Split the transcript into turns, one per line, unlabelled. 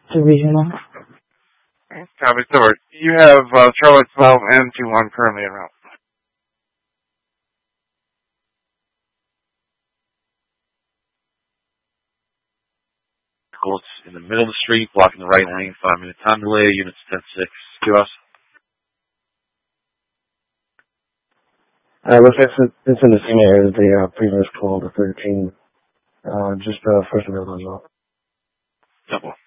Regional.
Copy, Thor. You have Charlotte 12 and 2-1 currently en route.
Vehicles in the middle of the street, blocking the right lane, 5-minute time delay, units 10-6 to us.
Looks like it's in the same area as the previous call, the 13. Just first available as well.
Double.